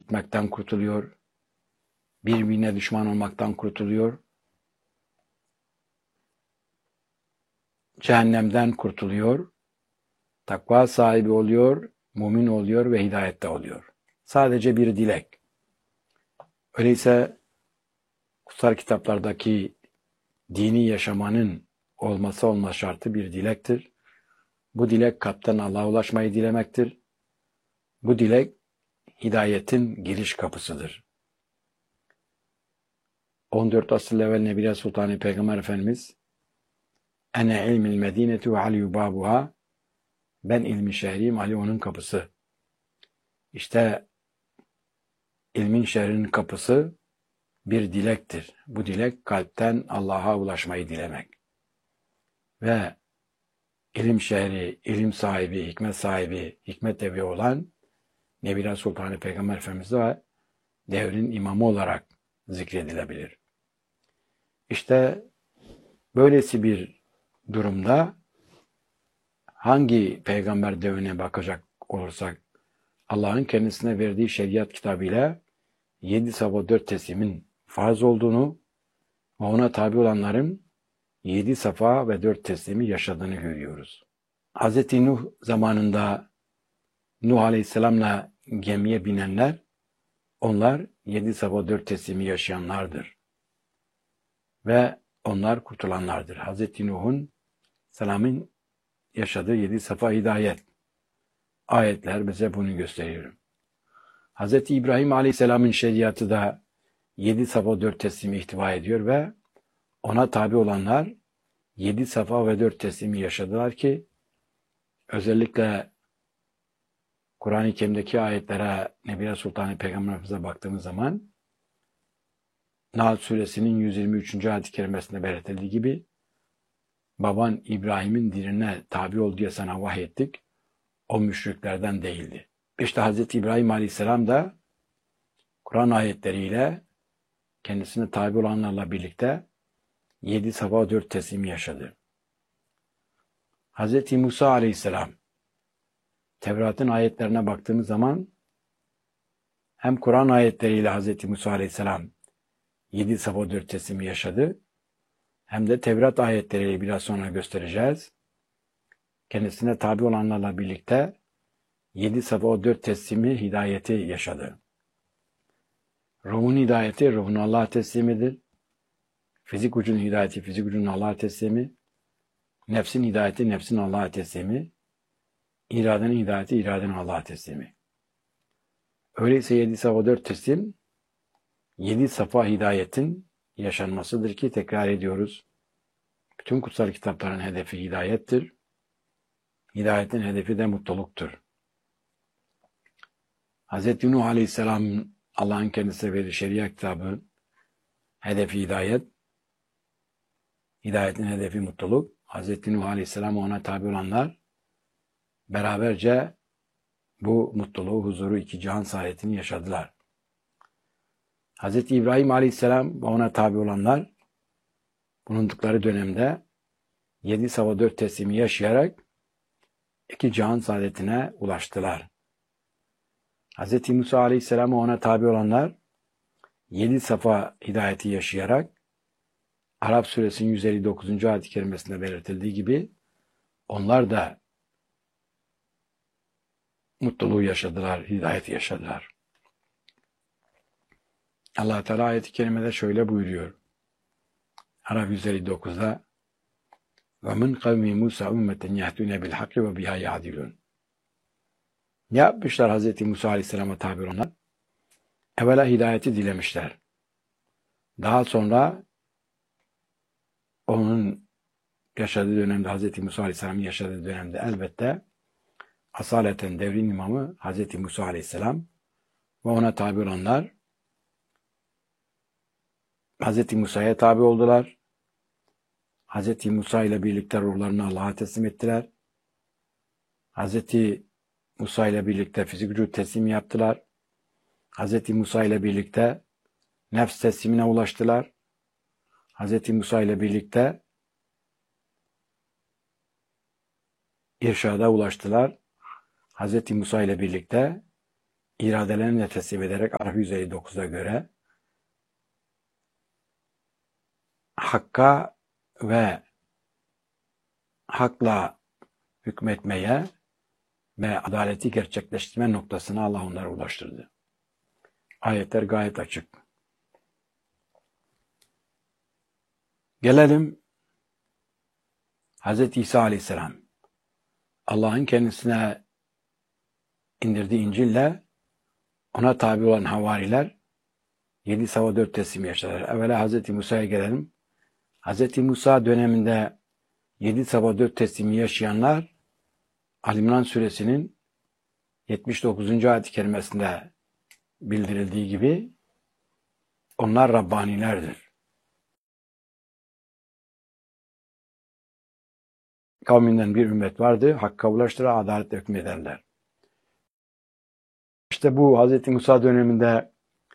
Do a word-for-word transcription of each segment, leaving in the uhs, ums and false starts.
gitmekten kurtuluyor. Birbirine düşman olmaktan kurtuluyor. Cehennemden kurtuluyor. Takva sahibi oluyor, mümin oluyor ve hidayette oluyor. Sadece bir dilek. Öyleyse kutsal kitaplardaki dini yaşamanın olması olmaz şartı bir dilektir. Bu dilek kalpten Allah'a ulaşmayı dilemektir. Bu dilek hidayetin giriş kapısıdır. on dört asır evvel Nebiye Sultanı Peygamber Efendimiz Ene ilmil medinetu ve Ali babuha, ben ilmi şehriyim, Ali onun kapısı. İşte ilmin şehrinin kapısı bir dilektir. Bu dilek kalpten Allah'a ulaşmayı dilemek. Ve ilim şehri, ilim sahibi, hikmet sahibi, hikmet evi olan Nebiye Sultanı Peygamber Efendimiz de devrin imamı olarak zikredilebilir. İşte böylesi bir durumda hangi peygamber devrine bakacak olursak Allah'ın kendisine verdiği şeriat kitabıyla yedi safa dört teslimin farz olduğunu ve ona tabi olanların yedi safa ve dört teslimi yaşadığını görüyoruz. Hz. Nuh zamanında Nuh Aleyhisselam'la gemiye binenler, onlar yedi safa dört teslimi yaşayanlardır. Ve onlar kurtulanlardır. Hz. Nuh'un selamın yaşadığı yedi safa hidayet. Ayetler bize bunu gösteriyor. Hz. İbrahim Aleyhisselam'ın şeriatı da yedi safa dört teslimi ihtiva ediyor ve ona tabi olanlar yedi safa ve dört teslimi yaşadılar ki özellikle Kur'an-ı Kerim'deki ayetlere Nebiye Sultanı Peygamber Efendimiz'e baktığımız zaman Nahl Suresinin yüz yirmi üçüncü ayet-i kerimesinde belirtildiği gibi baban İbrahim'in dinine tabi ol diye sana vahyettik. O müşriklerden değildi. İşte Hz. İbrahim Aleyhisselam da Kur'an ayetleriyle kendisine tabi olanlarla birlikte yedi safa dört teslimi yaşadı. Hz. Musa Aleyhisselam Tevrat'ın ayetlerine baktığımız zaman hem Kur'an ayetleriyle Hz. Musa Aleyhisselam yedi safa dört teslimi yaşadı, hem de Tevrat ayetleriyle biraz sonra göstereceğiz. Kendisine tabi olanlarla birlikte yedi safa dört teslimi hidayeti yaşadı. Ruhun hidayeti ruhun Allah'a teslimidir. Fizik ucunun hidayeti fizik ucunun Allah'a teslimi. Nefsin hidayeti nefsin Allah'a teslimi. İradenin hidayeti iradenin Allah'a teslimi. Öyleyse yedi safa dört teslim yedi safa hidayetin yaşanmasıdır ki tekrar ediyoruz. Bütün kutsal kitapların hedefi hidayettir. Hidayetin hedefi de mutluluktur. Hz. Nuh Aleyhisselam Allah'ın kendisine verdiği şeriat kitabı hedefi hidayet, hidayetin hedefi mutluluk. Hz. Nuh Aleyhisselam ona tabi olanlar beraberce bu mutluluğu, huzuru, iki cihan saadetini yaşadılar. Hz. İbrahim Aleyhisselam ve ona tabi olanlar bulundukları dönemde yedi safa dört teslimi yaşayarak iki cihan saadetine ulaştılar. Hz. Musa Aleyhisselam ve ona tabi olanlar yedi safa hidayeti yaşayarak Arap Suresinin yüz elli dokuzuncu ayet-i kerimesinde belirtildiği gibi onlar da mutluluğu yaşadılar, hidayeti yaşadılar. Allah Teala ayet-i kerimede şöyle buyuruyor. Arap yüz elli dokuzda وَمِنْ قَوْمِ مُوسَى اُمَّةً يَهْدُونَ بِالْحَقِّ وَبِهَا يَعْدِلُونَ. Ne yapmışlar Hz. Musa Aleyhisselam'a tabi olanlar? Evvela hidayeti dilemişler. Daha sonra onun yaşadığı dönemde, Hz. Musa Aleyhisselam'ın yaşadığı dönemde elbette asaleten devrin imamı Hz. Musa Aleyhisselam ve ona tabi olanlar Hz. Musa'ya tabi oldular. Hz. Musa ile birlikte ruhlarını Allah'a teslim ettiler. Hz. Musa ile birlikte fizik vücut teslimi yaptılar. Hz. Musa ile birlikte nefs teslimine ulaştılar. Hz. Musa ile birlikte irşada ulaştılar. Hz. Musa ile birlikte iradelerini de teslim ederek Araf yüz elli dokuza göre hakka ve hakla hükmetmeye ve adaleti gerçekleştirme noktasına Allah onları ulaştırdı. Ayetler gayet açık. Gelelim Hz. İsa Aleyhisselam. Allah'ın kendisine indirdiği İncil'le ona tabi olan havariler yedi sava dört teslim yaşadılar. Evvela Hz. Musa'ya gelelim. Hz. Musa döneminde yedi sava dört teslimi yaşayanlar Ali İmran suresinin yetmiş dokuzuncu ayet-i kerimesinde bildirildiği gibi onlar Rabbanilerdir. Kavminden bir ümmet vardı, hakka ulaştıra adaletle hükmederler. İşte bu Hz. Musa döneminde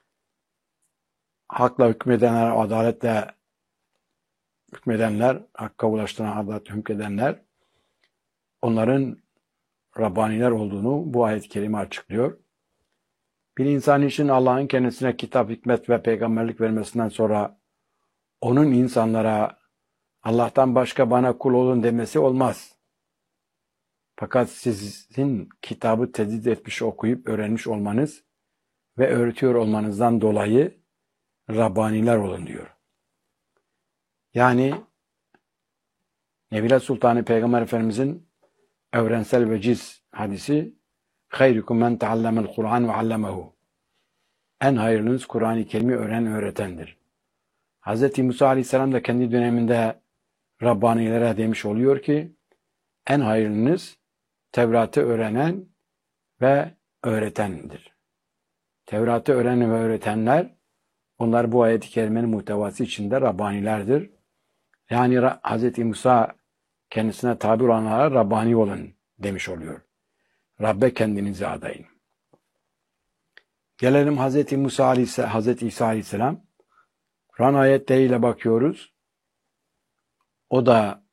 hakla hükmedenler, adaletle hükmedenler, hakka ulaştıran adaletle hükmedenler, onların Rabbaniler olduğunu bu ayet-i kerime açıklıyor. Bir insan için Allah'ın kendisine kitap, hikmet ve peygamberlik vermesinden sonra onun insanlara Allah'tan başka bana kul olun demesi olmaz. Fakat sizin kitabı tedid etmiş, okuyup öğrenmiş olmanız ve öğretiyor olmanızdan dolayı Rabbaniler olun diyor. Yani Nebiler Sultanı Peygamber Efendimizin evrensel veciz hadisi "Hayrukum men teallemel Kur'an ve allemehu." En hayırlınız Kur'an-ı Kerim'i öğren öğretendir. Hz. Musa Aleyhisselam da kendi döneminde Rabbanilere demiş oluyor ki en hayırlınız Tevrat'ı öğrenen ve öğretendir. Tevrat'ı öğrenen ve öğretenler onlar bu ayet-i kerimenin muhtevası içinde Rabbanilerdir. Yani Hz. Musa kendisine tabi olanlara Rabbani olun demiş oluyor. Rabbe kendinizi adayın. Gelelim Hz. Musa Aleyhisselam, Hz. İsa Aleyhisselam. Kur'an ayetleriyle bakıyoruz. O da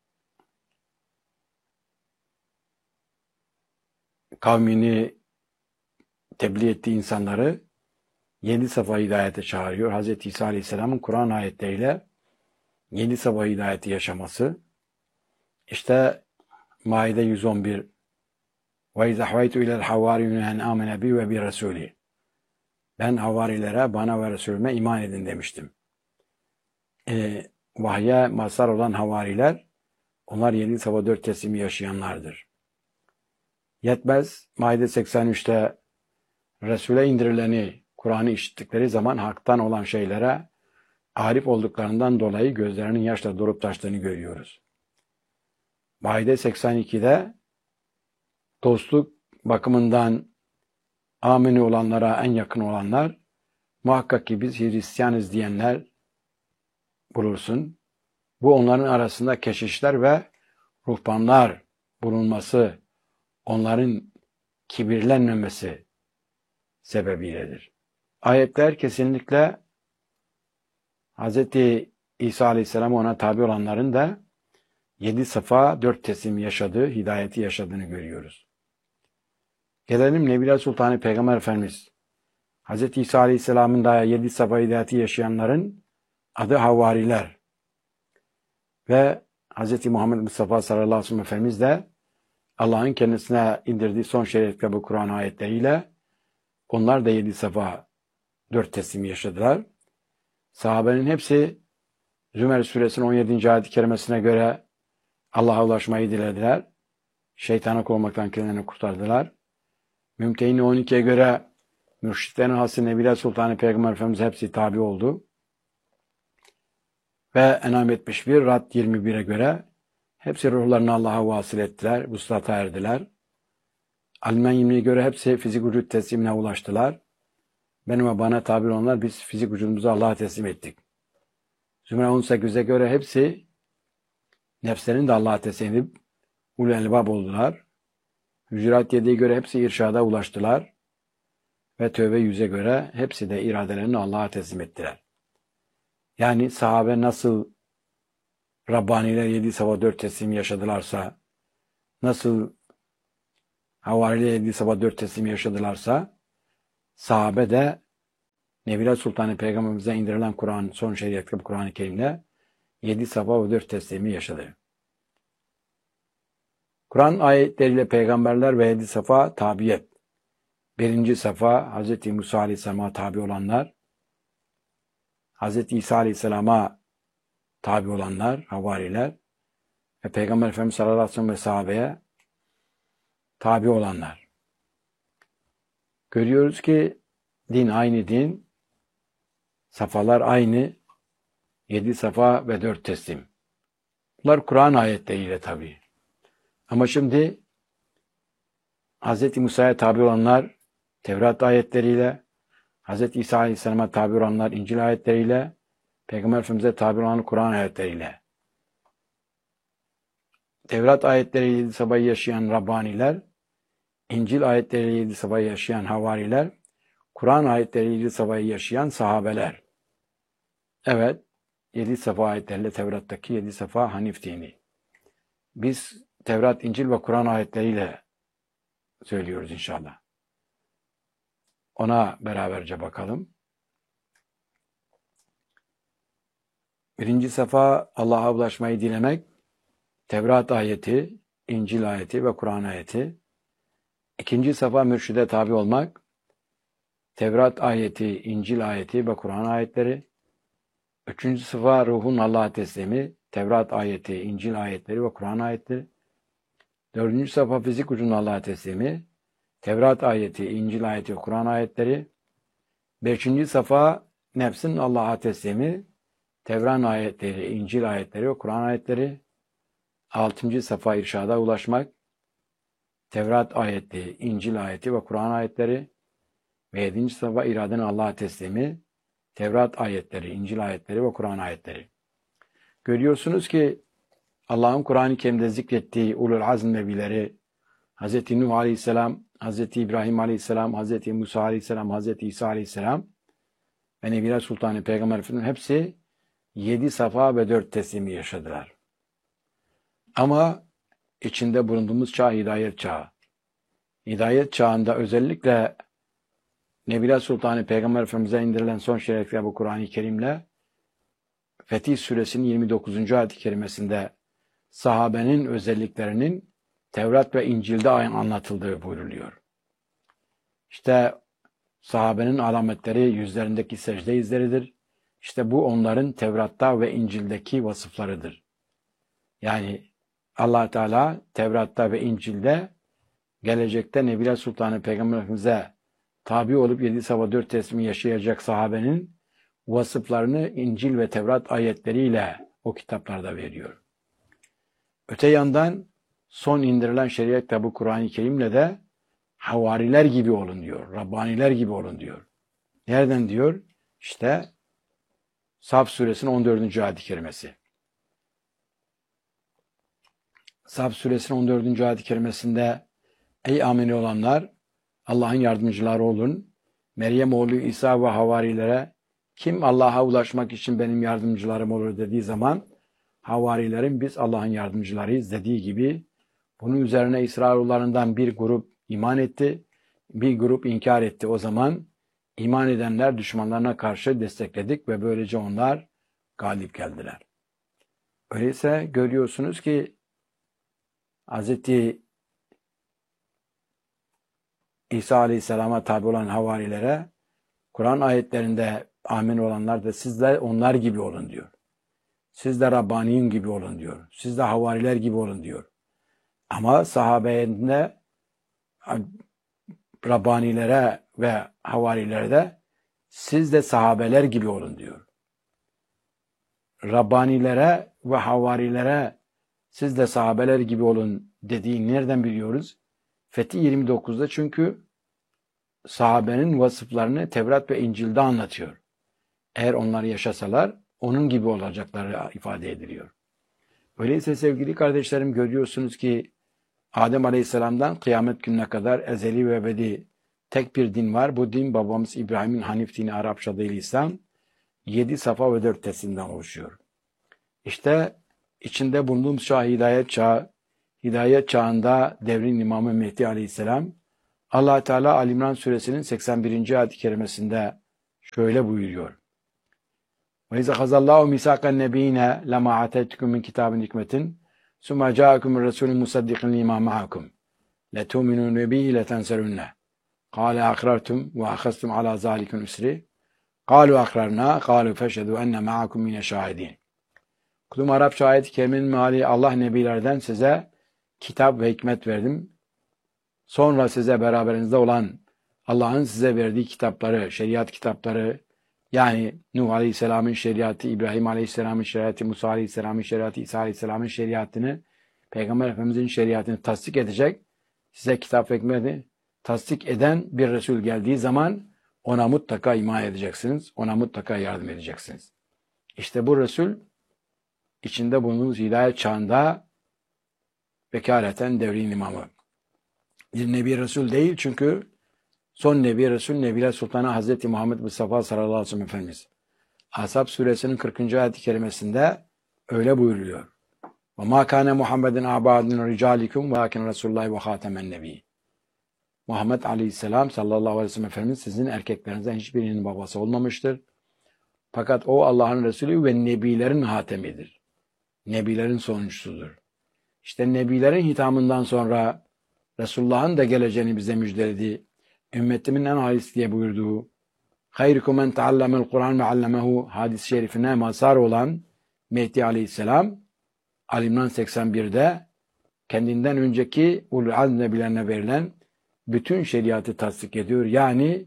kavmini tebliğ ettiği insanları yedi safa hidayete çağırıyor. Hz. İsa Aleyhisselam'ın Kur'an ayetleriyle yedi safa hidayeti yaşaması. İşte Maide yüz on bir وَاِذَا حَوَيْتُ اِلَى الْحَوَارِيُّنَ اَنْ آمَنَ بِي وَبِرَسُولِي Ben havarilere, bana ve Resulüme iman edin demiştim. E, vahye mazhar olan havariler, onlar yedi safa dört teslimi yaşayanlardır. Yetmez, Maide seksen üçte Resul'e indirileni, Kur'an'ı işittikleri zaman haktan olan şeylere arif olduklarından dolayı gözlerinin yaşla dolup taştığını görüyoruz. Maide seksen ikide dostluk bakımından amini olanlara en yakın olanlar, muhakkak ki biz Hristiyanız diyenler bulursun. Bu onların arasında keşişler ve ruhbanlar bulunması, onların kibirlenmemesi sebebiyledir. Ayetler kesinlikle Hz. İsa Aleyhisselam ona tabi olanların da yedi safa dört teslim yaşadığı, hidayeti yaşadığını görüyoruz. Gelelim Nebiler Sultanı Peygamber Efendimiz. Hz. İsa Aleyhisselam'ın da yedi safa hidayeti yaşayanların adı havariler. Ve Hz. Muhammed Mustafa sallallahu aleyhi ve sellem Efendimiz de Allah'ın kendisine indirdiği son şeriat ve bu Kur'an ayetleriyle onlar da yedi safa dört teslim yaşadılar. Sahabenin hepsi Zümer suresinin on yedinci ayet-i kerimesine göre Allah'a ulaşmayı dilediler. Şeytana kovmaktan kendilerini kurtardılar. Mümtehine on ikiye göre mürşitlerin hası Nebiler Sultanı Peygamber Efendimiz hepsi tabi oldu. Ve En'am yetmiş bir, Rad yirmi bire göre hepsi ruhlarını Allah'a vasıl ettiler, vuslata erdiler. Almen yirmiye göre hepsi fizik vücut teslimine ulaştılar. Benim ve bana tabi olanlar biz fizik vücudumuzu Allah'a teslim ettik. Zümer on sekize göre hepsi nefslerini de Allah'a teslim edip ulul elbab oldular. Hücurat yediye göre hepsi irşada ulaştılar. Ve Tövbe yüze göre hepsi de iradelerini Allah'a teslim ettiler. Yani sahabe nasıl Rabbaniler yedi safa dört teslim yaşadılarsa, nasıl havariler yedi safa dört teslim yaşadılarsa, sahabe de Nebiler Sultanı Peygamberimize indirilen Kur'an, son şeriatlı Kur'an-ı Kerim'le yedi safa ve dört teslimi yaşadı. Kur'an ayetleriyle peygamberler ve yedi safa tabiyet. Birinci safa Hz. Musa Aleyhisselam'a tabi olanlar, Hz. İsa Aleyhisselam'a tabi olanlar, havariler ve Peygamber Efendimiz sallallahu aleyhi ve sellem ve sahabeye tabi olanlar. Görüyoruz ki din aynı din, safalar aynı, yedi safa ve dört teslim. Bunlar Kur'an ayetleriyle tabi. Ama şimdi Hz. Musa'ya tabi olanlar Tevrat ayetleriyle, Hz. İsa Aleyhisselam'a tabi olanlar İncil ayetleriyle, Peygamber Efendimiz'e tabi olanlar Kur'an ayetleriyle. Tevrat ayetleriyle yedi safayı yaşayan Rabbaniler, İncil ayetleriyle yedi safayı yaşayan havariler, Kur'an ayetleriyle yedi safayı yaşayan sahabeler. Evet, yedi safa ayetleriyle Tevrat'taki yedi safa Hanif dini. Biz Tevrat, İncil ve Kur'an ayetleriyle söylüyoruz inşallah. Ona beraberce bakalım. Birinci safa Allah'a ulaşmayı dilemek, Tevrat ayeti, İncil ayeti ve Kur'an ayeti. İkinci safa mürşide tabi olmak, Tevrat ayeti, İncil ayeti ve Kur'an ayetleri. Üçüncü safa ruhun Allah'a teslimi, Tevrat ayeti, İncil ayetleri ve Kur'an ayetleri. Dördüncü safa fizik ucunun Allah'a teslimi, Tevrat ayeti, İncil ayeti ve Kur'an ayetleri. Beşinci safa nefsin Allah'a teslimi, Tevrat ayetleri, İncil ayetleri ve Kur'an ayetleri. Altıncı safa irşada ulaşmak, Tevrat ayeti, İncil ayeti ve Kur'an ayetleri. Ve yedinci safa iradenin Allah'a teslimi, Tevrat ayetleri, İncil ayetleri ve Kur'an ayetleri. Görüyorsunuz ki Allah'ın Kur'an-ı Kerim'de zikrettiği ulul azm nebileri, Hz. Nuh Aleyhisselam, Hz. İbrahim Aleyhisselam, Hz. Musa Aleyhisselam, Hz. İsa Aleyhisselam ve Nebiler Sultanı Peygamber Efendimiz hepsi yedi safa ve dört teslimi yaşadılar. Ama içinde bulunduğumuz çağ hidayet çağı. Hidayet çağında özellikle Nebiler Sultanı Peygamber Efendimiz'e indirilen son şerefli bu Kur'an-ı Kerim'le Fetih Suresinin yirmi dokuzuncu ayet-i kerimesinde sahabenin özelliklerinin Tevrat ve İncil'de anlatıldığı buyruluyor. İşte sahabenin alametleri yüzlerindeki secde izleridir. İşte bu onların Tevrat'ta ve İncil'deki vasıflarıdır. Yani Allah Teala Tevrat'ta ve İncil'de gelecekte Nebiler Sultanı Peygamber Efendimiz'e tabi olup yedi safa dört teslimi yaşayacak sahabenin vasıflarını İncil ve Tevrat ayetleriyle o kitaplarda veriyor. Öte yandan son indirilen şeriat kitabı Kur'an-ı Kerim'le de havariler gibi olun diyor. Rabbaniler gibi olun diyor. Nereden diyor? İşte Saf Suresinin on dördüncü ayet-i kerimesi. Saf Suresinin on dördüncü ayet-i kerimesinde ey ameli olanlar Allah'ın yardımcıları olun. Meryem oğlu İsa ve havarilere kim Allah'a ulaşmak için benim yardımcılarım olur dediği zaman havarilerin biz Allah'ın yardımcılarıyız dediği gibi bunun üzerine İsrailoğullarından bir grup iman etti, bir grup inkar etti. O zaman iman edenler düşmanlarına karşı destekledik ve böylece onlar galip geldiler. Öyleyse görüyorsunuz ki Hz. İsa Aleyhisselam'a tabi olan havarilere Kur'an ayetlerinde amin olanlar da siz de onlar gibi olun diyor. Siz de Rabbaniyin gibi olun diyor. Siz de havariler gibi olun diyor. Ama sahabeyinde Rabbanilere ve havarilere de siz de sahabeler gibi olun diyor. Rabbanilere ve havarilere siz de sahabeler gibi olun dediği nereden biliyoruz? Fetih yirmi dokuzda çünkü sahabenin vasıflarını Tevrat ve İncil'de anlatıyor. Eğer onlar yaşasalar onun gibi olacakları ifade ediliyor. Öyleyse sevgili kardeşlerim görüyorsunuz ki Adem Aleyhisselam'dan kıyamet gününe kadar ezeli ve ebedi tek bir din var. Bu din babamız İbrahim'in Hanif dini Arapça adıyla İslam. Yedi safa ve dört teslimden oluşuyor. İşte içinde bulunduğumuz çağ hidayet çağı. Hidayet çağında devrin İmamı Mehdi Aleyhisselam Allah Teala Ali İmran suresinin seksen birinci ayet-i kerimesinde şöyle buyuruyor. Ve izâ khazallâhu misâkan nebiyine lemâ ateytukum min kitâbin hikmetin summa câekum rasûlun musaddiqun limâ ma'akum letu'minûne bihi letenserunne kâle akrartum ve akhastum alâ zâlikum isri kâlu akrarnâ kâlu feşhedû enne ma'akum mine şahidîn. Kulum Arapça ayet-i kerimenin meali Allah nebilerden size kitap ve hikmet verdim. Sonra size beraberinizde olan Allah'ın size verdiği kitapları, şeriat kitapları, yani Nuh Aleyhisselam'ın şeriatı, İbrahim Aleyhisselam'ın şeriatı, Musa Aleyhisselam'ın şeriatı, İsa Aleyhisselam'ın şeriatını, Peygamber Efendimiz'in şeriatını tasdik edecek, size kitap ve hikmeti tasdik eden bir Resul geldiği zaman ona mutlaka iman edeceksiniz, ona mutlaka yardım edeceksiniz. İşte bu Resul içinde bulunduğunuz hidayet çağında vekaleten devrin imamı. Bir Nebi Resul değil, çünkü son Nebi Resul Nebiler Sultanı Hazreti Muhammed Mustafa sallallahu aleyhi ve sellem Efendimiz. Ashab suresinin kırkıncı ayet-i kerimesinde öyle buyuruluyor. وَمَا كَانَ مُحَمَّدٍ عَبَادٍ رِجَالِكُمْ وَلَكِنْ رَسُولُ اللّٰهِ وَخَاتَمَ النَّبِيِّ. Muhammed Aleyhisselam sallallahu aleyhi ve sellem Efendimiz sizin erkeklerinizden hiçbirinin babası olmamıştır. Fakat o Allah'ın Resulü ve Nebilerin hatemidir. Nebilerin sonuncusudur. İşte Nebilerin hitamından sonra Resulullah'ın da geleceğini bize müjdeledi. Ümmetimin en halisi diye buyurduğu hayrukum men teallemel Kur'an ve allemehu hadis-i şerifine mazhar olan Mehdi Aleyhisselam Ali İmran seksen birde kendinden önceki ulul azm nebilerine verilen bütün şeriatı tasdik ediyor. Yani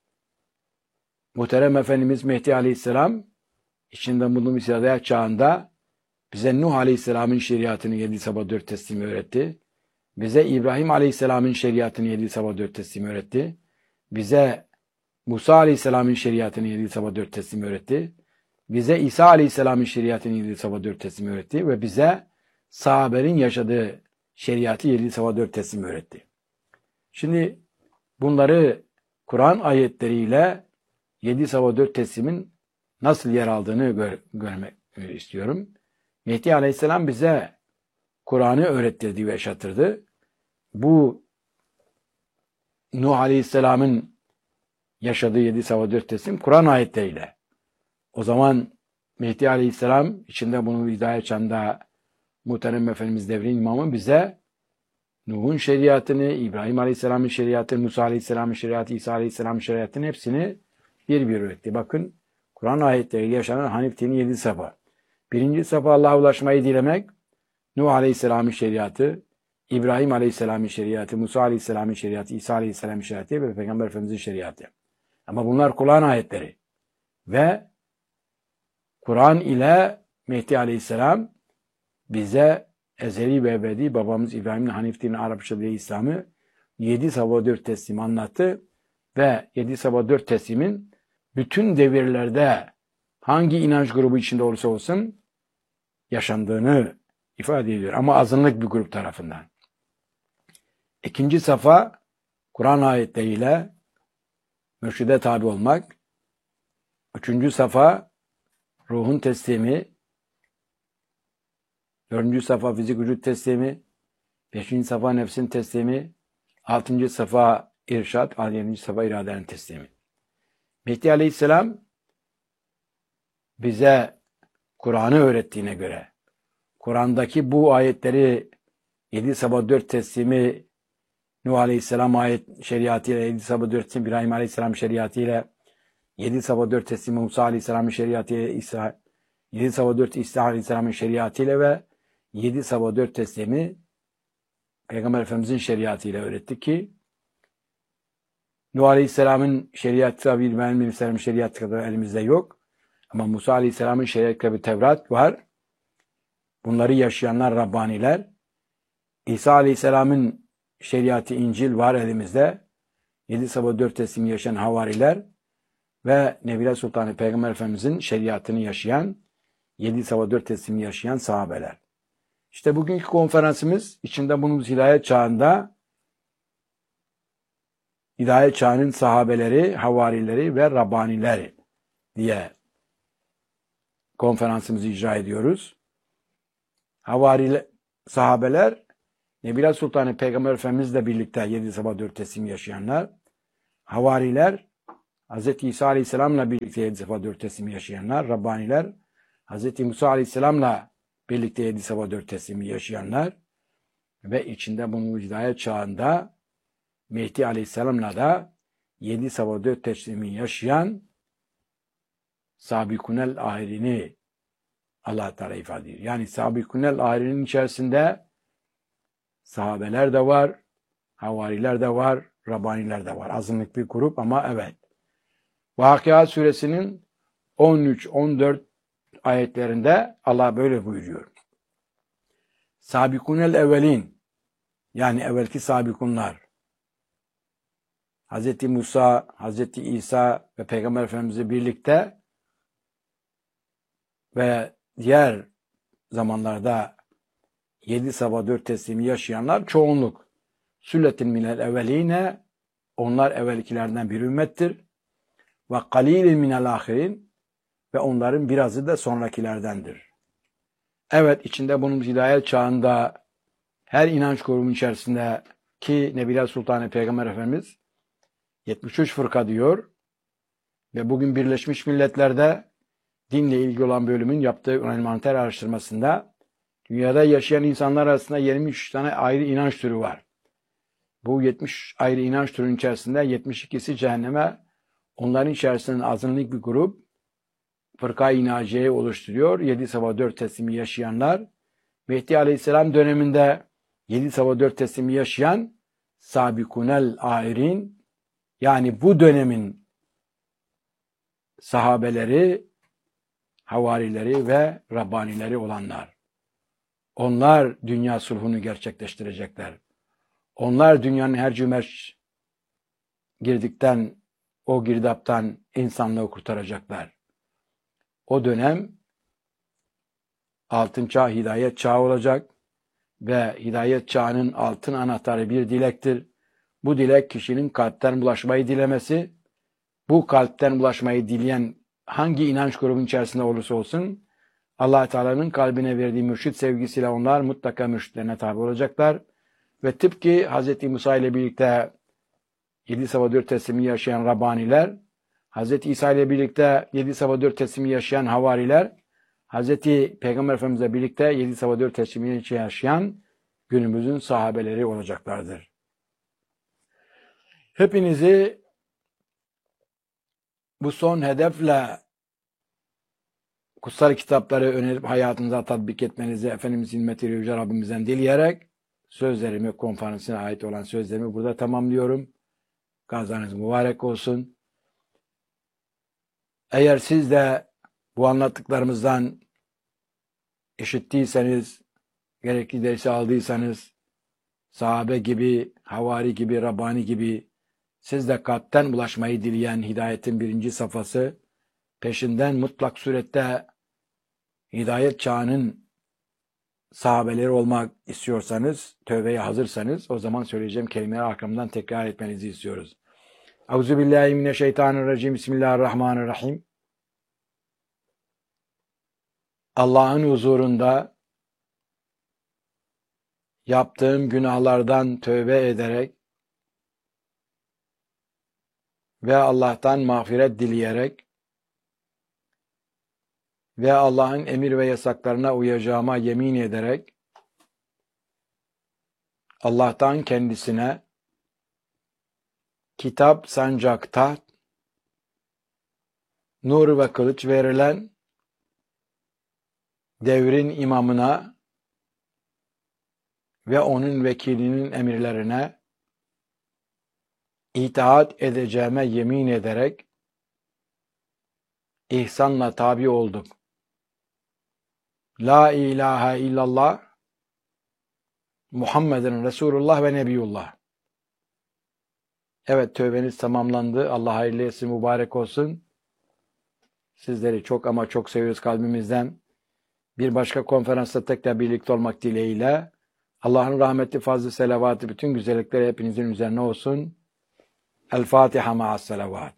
muhterem Efendimiz Mehdi Aleyhisselam içinde bulunduğumuz hidayet çağında bize Nuh Aleyhisselam'ın şeriatını yedi sabah dört teslimi öğretti. Bize İbrahim Aleyhisselam'ın şeriatını yedi sabah dört teslimi öğretti. Bize Musa Aleyhisselam'ın şeriatını yedi sabah dört teslimi öğretti. Bize İsa Aleyhisselam'ın şeriatını yedi sabah dört teslimi öğretti. Ve bize sahabenin yaşadığı şeriatı yedi sabah dört teslimi öğretti. Şimdi bunları Kur'an ayetleriyle yedi sabah dört teslimin nasıl yer aldığını gör, görmek istiyorum. Mehdi Aleyhisselam bize Kur'an'ı öğrettirdi ve yaşatırdı. Bu Nuh Aleyhisselam'ın yaşadığı yedi sabah dört teslim Kur'an ayetleriyle. O zaman Mehdi Aleyhisselam içinde bunu hidayet çağında muhterem Efendimiz devrin imamı bize Nuh'un şeriatını, İbrahim Aleyhisselam'ın şeriatını, Musa Aleyhisselam'ın şeriatı, İsa Aleyhisselam'ın şeriatını hepsini bir bir öğretti. Bakın Kur'an ayetleriyle yaşanan Hanif dini yedi safa. Birinci safa Allah'a ulaşmayı dilemek, Nuh Aleyhisselam'ın şeriatı, İbrahim Aleyhisselam'ın şeriatı, Musa Aleyhisselam'ın şeriatı, İsa Aleyhisselam'ın şeriatı ve Peygamber Efendimiz'in şeriatı. Ama bunlar Kur'an ayetleri. Ve Kur'an ile Mehdi Aleyhisselam bize ezeli ve ebedi babamız İbrahim'in Hanif dini Arapça diye İslam'ı yedi sabah dört teslim anlattı ve yedi sabah dört teslimin bütün devirlerde hangi inanç grubu içinde olursa olsun yaşandığını ifade ediyor. Ama azınlık bir grup tarafından. İkinci safa Kur'an ayetleriyle mürşide tabi olmak. Üçüncü safa ruhun teslimi. Dördüncü safa fizik vücut teslimi. Beşinci safa nefsin teslimi. Altıncı safa irşad. Yedinci safa iradenin teslimi. Mehdi Aleyhisselam bize Kur'an'ı öğrettiğine göre Kur'an'daki bu ayetleri yedi sabah dört teslimi Nuh Aleyhisselam ayet şeriatıyla, yedi sabah dört teslimi İbrahim Aleyhisselam şeriatıyla, yedi sabah dört teslimi Musa Aleyhisselam'ın şeriatıyla, İsa, yedi sabah dört İsa Aleyhisselam'ın şeriatıyla ve yedi sabah dört teslimi Peygamber Efendimiz'in şeriatıyla öğretti ki Nuh Aleyhisselam'ın şeriatı tabi İbrahim Aleyhisselam'ın şeriatı kadar elimizde yok. Ama Musa Aleyhisselam'ın şeriatı bir Tevrat var. Bunları yaşayanlar Rabbaniler. İsa Aleyhisselam'ın şeriatı İncil var elimizde. Yedi sabah dört teslim yaşayan havariler ve Nebiler Sultanı Peygamber Efendimiz'in şeriatını yaşayan, yedi sabah dört teslim yaşayan sahabeler. İşte bugünkü konferansımız içinde bulunduğumuz hidayet çağında hidayet çağının sahabeleri, havarileri ve Rabbanileri diye konferansımızı icra ediyoruz. Havari sahabeler Nebiler Sultanı Peygamber Efendimizle birlikte yedi sabah dört teslim yaşayanlar, havariler, Hz. İsa Aleyhisselam'la birlikte yedi sabah dört teslim yaşayanlar, Rabbaniler, Hz. Musa Aleyhisselam'la birlikte yedi sabah dört teslimi yaşayanlar ve içinde bunun hidayet çağında Mehdi Aleyhisselam'la da yedi sabah dört teslimi yaşayan Sabikunel ahirini Allah Teala ifade ediyor. Yani Sabikunel ahirinin içerisinde sahabeler de var, havariler de var, Rabbaniler de var. Azınlık bir grup ama evet. Vakıa suresinin on üç on dört ayetlerinde Allah böyle buyuruyor. Sabikunel evvelin, yani evvelki sabikunlar, Hz. Musa, Hz. İsa ve Peygamber Efendimiz'le birlikte ve diğer zamanlarda yedi sabah dört teslimi yaşayanlar çoğunluk. Sülletin minel evveline, onlar evvelkilerden bir ümmettir. Ve kalilin minel ahirin, ve onların birazı da sonrakilerdendir. Evet, içinde bunun hidayet çağında her inanç grubunun içerisinde ki Nebiler Sultanı Peygamber Efendimiz yetmiş üç fırka diyor ve bugün Birleşmiş Milletler'de dinle ilgili olan bölümün yaptığı envanter araştırmasında dünyada yaşayan insanlar arasında yirmi üç tane ayrı inanç türü var. Bu yetmiş ayrı inanç türünün içerisinde yetmiş ikisi cehenneme, onların içerisinde azınlık bir grup Fırka-i Naciye'yi oluşturuyor. yedi sabah dört teslimi yaşayanlar, Mehdi Aleyhisselam döneminde yedi sabah dört teslimi yaşayan Sabikunel ahirin, yani bu dönemin sahabeleri, havarileri ve Rabbanileri olanlar. Onlar dünya sulhunu gerçekleştirecekler. Onlar dünyanın her cümerç girdikten, o girdaptan insanlığı kurtaracaklar. O dönem altın çağ, hidayet çağı olacak ve hidayet çağının altın anahtarı bir dilektir. Bu dilek kişinin kalpten bulaşmayı dilemesi. Bu kalpten bulaşmayı dileyen hangi inanç grubunun içerisinde olursa olsun Allah Teala'nın kalbine verdiği mürşit sevgisiyle onlar mutlaka mürşitlerine tabi olacaklar. Ve tıpkı Hz. Musa ile birlikte yedi sabah dört teslimi yaşayan Rabbaniler, Hz. İsa ile birlikte yedi sabah dört teslimi yaşayan havariler, Hz. Peygamber Efendimizle birlikte yedi sabah dört teslimi yaşayan günümüzün sahabeleri olacaklardır. Hepinizi bu son hedefle kutsal kitapları önerip hayatınıza tatbik etmenizi Efendimizin himmetleri Yüce Rabbimizden dileyerek sözlerimi, konferansına ait olan sözlerimi burada tamamlıyorum. Gazanız mübarek olsun. Eğer siz de bu anlattıklarımızdan işittiyseniz, gerekli dersi aldıysanız, sahabe gibi, havari gibi, Rabbani gibi siz de kalpten ulaşmayı dileyen hidayetin birinci safhası, peşinden mutlak surette hidayet çağının sahabeleri olmak istiyorsanız, tövbeye hazırsanız, o zaman söyleyeceğim kelimeleri arkamdan tekrar etmenizi istiyoruz. Euzubillahimineşşeytanirracim. Bismillahirrahmanirrahim. Allah'ın huzurunda yaptığım günahlardan tövbe ederek ve Allah'tan mağfiret dileyerek ve Allah'ın emir ve yasaklarına uyacağıma yemin ederek Allah'tan kendisine kitap, sancak, taht, nur ve kılıç verilen devrin imamına ve onun vekilinin emirlerine itaat edeceğime yemin ederek ihsanla tabi oldum. La ilahe illallah Muhammeden Resulullah ve Nebiyullah. Evet, tövbeniz tamamlandı. Allah hayırlı etsin, mübarek olsun. Sizleri çok ama çok seviyoruz kalbimizden. Bir başka konferansta tekrar birlikte olmak dileğiyle Allah'ın rahmeti, fazlı, selavatı, bütün güzellikleri hepinizin üzerine olsun. El Fatiha ma'as selavat.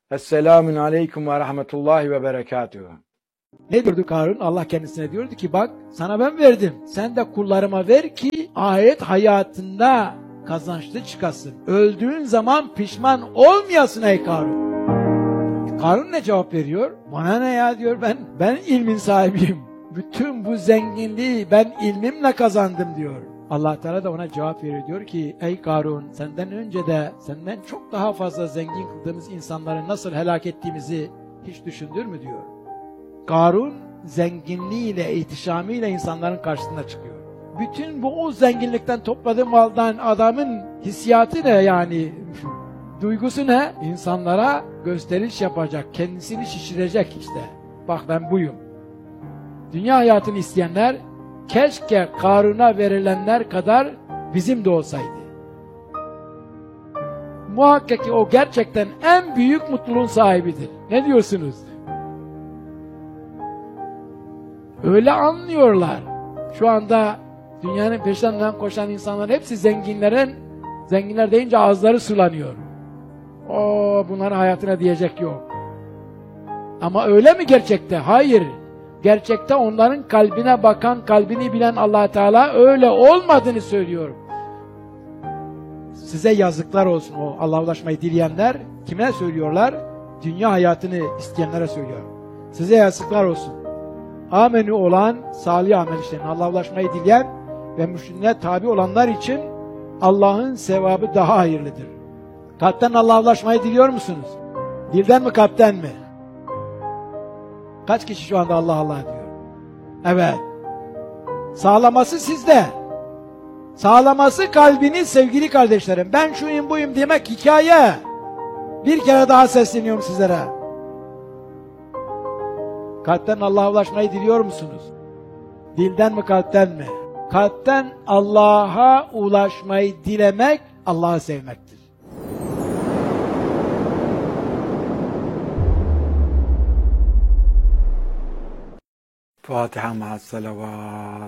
Esselamun aleyküm ve rahmetullahi ve berekatuhu. Ne diyordu Karun? Allah kendisine diyordu ki bak sana ben verdim. Sen de kullarıma ver ki ahiret hayatında kazançlı çıkasın. Öldüğün zaman pişman olmayasın ey Karun. Karun ne cevap veriyor? Bana ne ya diyor, ben ben ilmin sahibiyim. Bütün bu zenginliği ben ilmimle kazandım diyor. Allah Teala da ona cevap veriyor, diyor ki ey Karun, senden önce de senden çok daha fazla zengin kıldığımız insanları nasıl helak ettiğimizi hiç düşündür mü diyor. Karun zenginliğiyle, ihtişamıyla insanların karşısına çıkıyor. Bütün bu o zenginlikten topladığı maldan adamın hissiyatı ne yani? Duygusu ne? İnsanlara gösteriş yapacak, kendisini şişirecek işte. Bak ben buyum. Dünya hayatını isteyenler keşke Karun'a verilenler kadar bizim de olsaydı. Muhakkak ki o gerçekten en büyük mutluluğun sahibidir. Ne diyorsunuz? Öyle anlıyorlar. Şu anda dünyanın peşinden koşan insanların hepsi zenginlerin, zenginler deyince ağızları sulanıyor. O bunların hayatına diyecek yok. Ama öyle mi gerçekte? Hayır. Gerçekte onların kalbine bakan, kalbini bilen Allah Teala öyle olmadığını söylüyor. Size yazıklar olsun o Allah'a ulaşmayı dileyenler. Kime söylüyorlar? Dünya hayatını isteyenlere söylüyor. Size yazıklar olsun. Amenü olan salih amel işleyen, Allah'a ulaşmayı dileyen ve mürşidine tabi olanlar için Allah'ın sevabı daha hayırlıdır. Kalpten Allah'a ulaşmayı diliyor musunuz? Dilden mi, kalpten mi? Kaç kişi şu anda Allah Allah diyor? Evet. Sağlaması sizde. Sağlaması kalbiniz sevgili kardeşlerim. Ben şuyum buyum demek hikaye. Bir kere daha sesleniyorum sizlere. Kalpten Allah'a ulaşmayı diliyor musunuz? Dilden mi, kalpten mi? Kalpten Allah'a ulaşmayı dilemek, Allah'ı sevmektir. Fatiha ma'as salavat.